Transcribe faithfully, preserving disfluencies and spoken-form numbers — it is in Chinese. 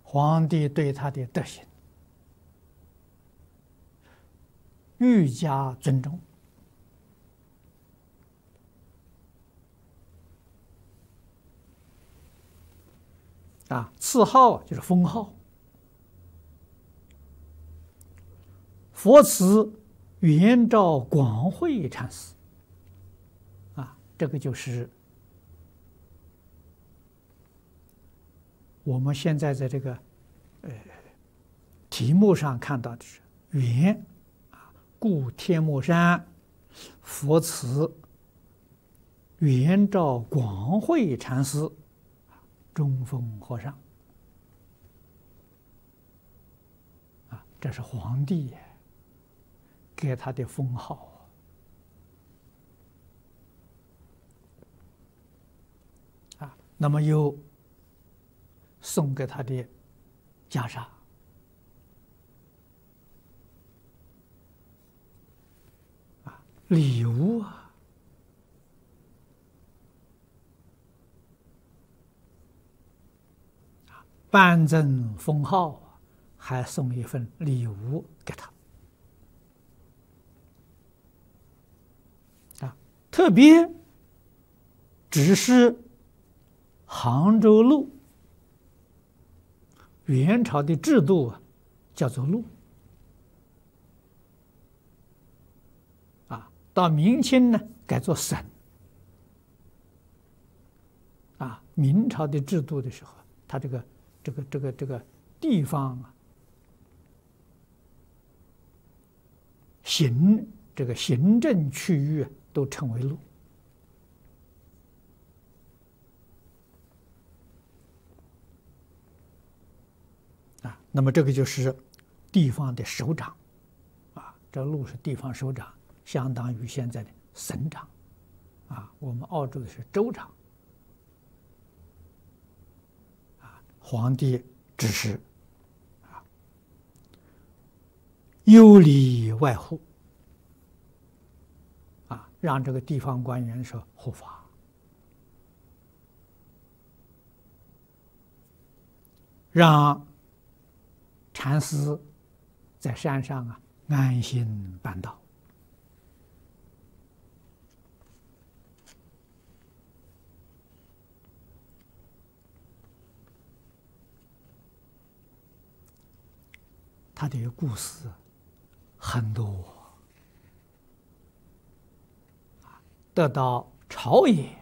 皇帝对他的德行愈加尊重。啊，赐号就是封号。佛慈圆照广慧禅师，啊，这个就是我们现在在这个呃题目上看到的是圆啊，故天目山佛慈圆照广慧禅师。中峰和尚，啊，这是皇帝给他的封号啊。那么又送给他的袈裟啊，礼物啊。颁赠封号，还送一份礼物给他。啊，特别只是杭州路，元朝的制度啊，叫做路。啊，到明清呢，改做省。啊，明朝的制度的时候，他这个。这个这个这个地方啊，行这个行政区域都称为路啊。那么这个就是地方的首长啊，这路是地方首长，相当于现在的省长啊。我们澳洲的是州长。皇帝指示啊，有里外护啊，让这个地方官员说护法，让禅师在山上啊安心办道。他的故事很多，得到朝野